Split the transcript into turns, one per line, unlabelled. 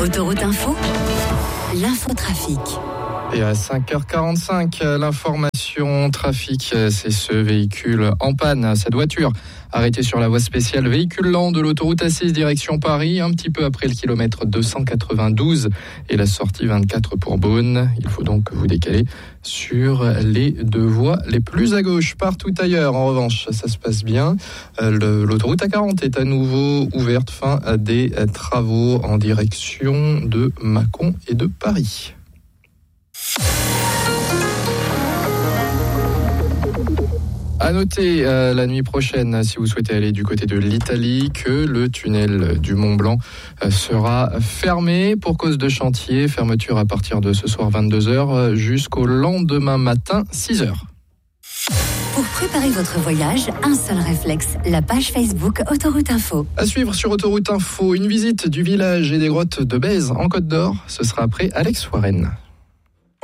Autoroute Info, l'infotrafic.
Et à 5h45, l'information trafic, c'est ce véhicule en panne, cette voiture arrêtée sur la voie spéciale véhicule lent de l'autoroute A6 direction Paris, un petit peu après le kilomètre 292 et la sortie 24 pour Beaune. Il faut donc vous décaler sur les deux voies les plus à gauche. Partout ailleurs, en revanche, ça se passe bien. L'autoroute A40 est à nouveau ouverte, fin des travaux en direction de Mâcon et de Paris. À noter la nuit prochaine, si vous souhaitez aller du côté de l'Italie, que le tunnel du Mont Blanc sera fermé pour cause de chantier. Fermeture à partir de ce soir 22h jusqu'au lendemain matin 6h.
Pour préparer votre voyage, un seul réflexe, la page Facebook Autoroute Info.
À suivre sur Autoroute Info, une visite du village et des grottes de Bèze en Côte d'Or. Ce sera après Alex Warren.